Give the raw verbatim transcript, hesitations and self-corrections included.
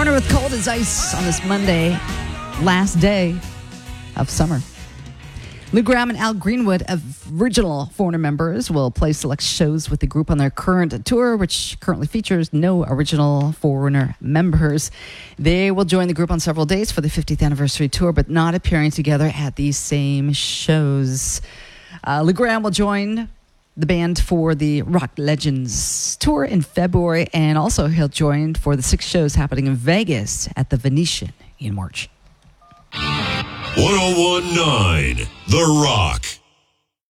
Foreigner with Cold as Ice on this Monday, last day of summer. Lou Gramm and Al Greenwood, original Foreigner members, will play select shows with the group on their current tour, which currently features no original Foreigner members. They will join the group on several dates for the fiftieth anniversary tour, but not appearing together at these same shows. Uh, Lou Gramm will join the band for the Rock Legends tour in February, and also he'll join for the six shows happening in Vegas at the Venetian in March. one oh one point nine The Rock.